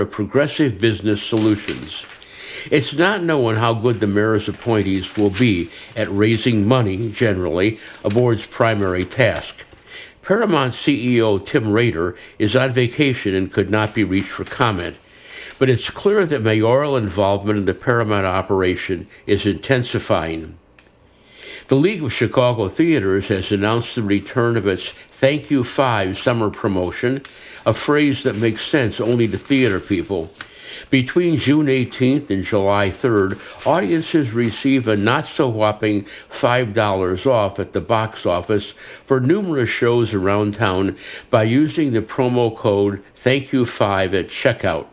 of Progressive Business Solutions. It's not known how good the mayor's appointees will be at raising money, generally, a board's primary task. Paramount CEO Tim Rader is on vacation and could not be reached for comment, but it's clear that mayoral involvement in the Paramount operation is intensifying. The League of Chicago Theaters has announced the return of its Thank You 5 summer promotion, a phrase that makes sense only to theater people. Between June 18th and July 3rd, audiences receive a not-so-whopping $5 off at the box office for numerous shows around town by using the promo code ThankYou5 at checkout.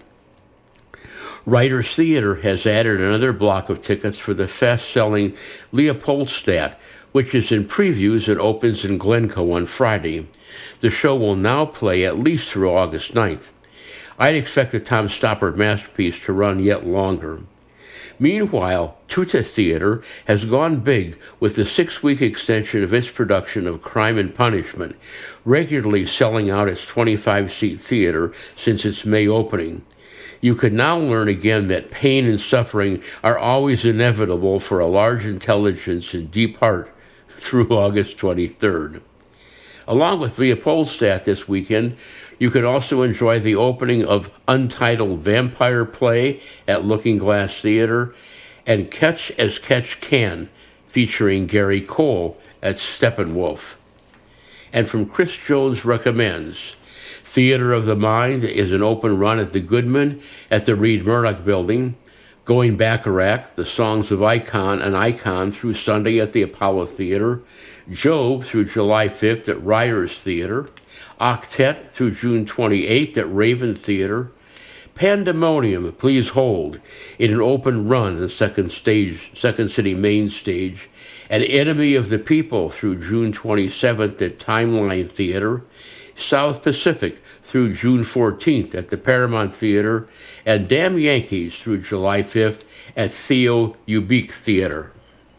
Writers Theater has added another block of tickets for the fast-selling Leopoldstadt, which is in previews and opens in Glencoe on Friday. The show will now play at least through August 9th. I'd expect the Tom Stoppard masterpiece to run yet longer. Meanwhile, Tuta Theater has gone big with the 6-week extension of its production of Crime and Punishment, regularly selling out its 25-seat theater since its May opening. You can now learn again that pain and suffering are always inevitable for a large intelligence and deep heart through August 23rd. Along with Leopoldstadt this weekend, you can also enjoy the opening of Untitled Vampire Play at Looking Glass Theater and Catch as Catch Can, featuring Gary Cole at Steppenwolf. And from Chris Jones Recommends, Theater of the Mind is an open run at the Goodman at the Reed Murdoch Building, Going Bacharach, the Songs of Icon and Icon through Sunday at the Apollo Theater, Job through July 5th at Ryers Theater, Octet through June 28th at Raven Theater, Pandemonium, Please Hold, in an open run at the Second City Main Stage, and Enemy of the People through June 27th at Timeline Theater, South Pacific through June 14th at the Paramount Theater, and Damn Yankees through July 5th at Theo Ubik Theater.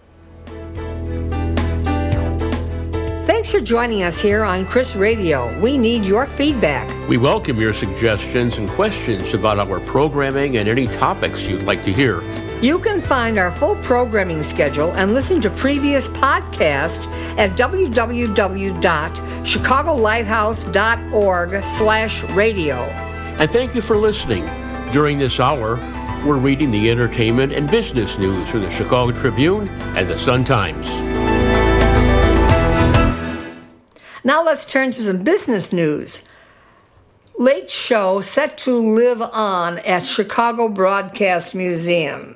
Thanks for joining us here on Chris Radio. We need your feedback. We welcome your suggestions and questions about our programming and any topics you'd like to hear. You can find our full programming schedule and listen to previous podcasts at www.chicagolighthouse.org/radio. And thank you for listening. During this hour, we're reading the entertainment and business news from the Chicago Tribune and the Sun-Times. Now let's turn to some business news. Late Show set to live on at Chicago Broadcast Museum.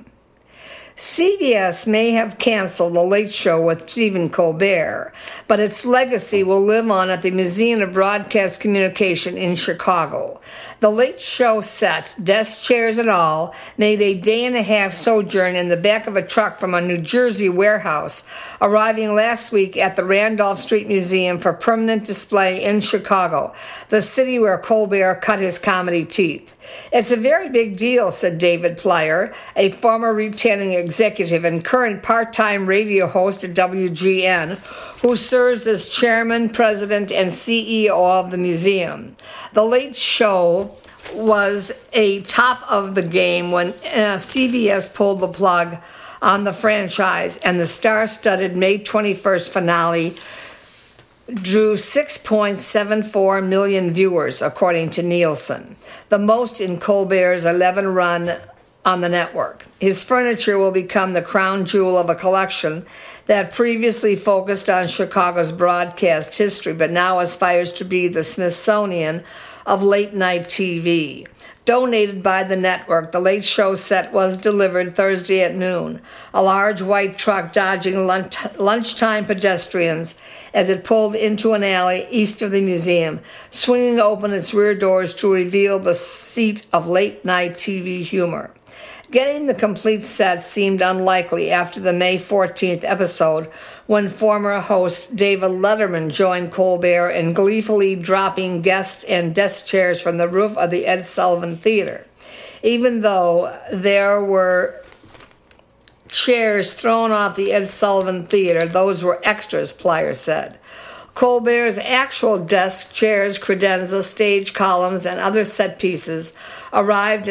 CBS may have canceled The Late Show with Stephen Colbert, but its legacy will live on at the Museum of Broadcast Communication in Chicago. The Late Show set, desk, chairs, and all, made a day-and-a-half sojourn in the back of a truck from a New Jersey warehouse, arriving last week at the Randolph Street Museum for permanent display in Chicago, the city where Colbert cut his comedy teeth. It's a very big deal, said David Plyer, a former retailing executive and current part-time radio host at WGN, who serves as chairman, president, and CEO of the museum. The Late Show was a top of the game when CBS pulled the plug on the franchise, and the star-studded May 21st finale drew 6.74 million viewers, according to Nielsen, the most in Colbert's 11 run on the network. His furniture will become the crown jewel of a collection that previously focused on Chicago's broadcast history, but now aspires to be the Smithsonian of late-night TV. Donated by the network, the Late Show set was delivered Thursday at noon, a large white truck dodging lunchtime pedestrians as it pulled into an alley east of the museum, swinging open its rear doors to reveal the seat of late-night TV humor. Getting the complete set seemed unlikely after the May 14th episode, when former host David Letterman joined Colbert in gleefully dropping guests and desk chairs from the roof of the Ed Sullivan Theater. Even though there were chairs thrown off the Ed Sullivan Theater, those were extras, Plyer said. Colbert's actual desk, chairs, credenza, stage columns, and other set pieces arrived